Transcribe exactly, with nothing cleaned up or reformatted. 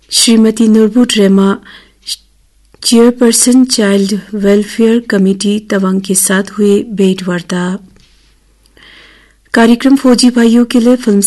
Shrimati नुरबुट रेमा, chairperson child welfare committee Tawang के साथ हुए भेंट वार्ता। कार्यक्रम फौजी भाइयों के लिए फिल्म